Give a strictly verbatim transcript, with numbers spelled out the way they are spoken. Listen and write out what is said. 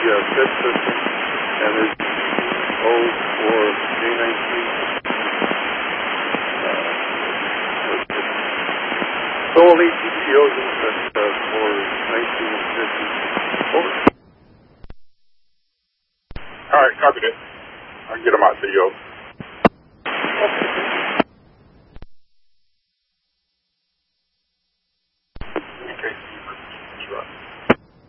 uh, fifth system, and there's O for J nineteen. So only T P Os in uh, for nineteen fifty. Over. All right, copy that. I'll get them out to you.